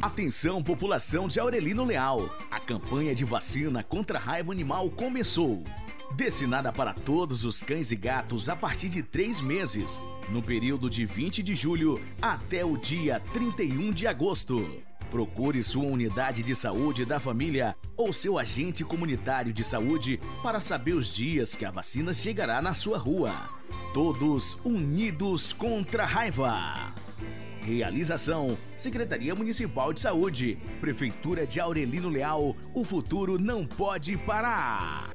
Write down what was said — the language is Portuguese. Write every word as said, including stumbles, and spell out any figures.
Atenção, população de Aurelino Leal. A campanha de vacina contra a raiva animal começou. Destinada para todos os cães e gatos a partir de três meses, no período de vinte de julho até o dia trinta e um de agosto. Procure sua unidade de saúde da família ou seu agente comunitário de saúde para saber os dias que a vacina chegará na sua rua. Todos unidos contra a raiva. Realização: Secretaria Municipal de Saúde, Prefeitura de Aurelino Leal. O futuro não pode parar.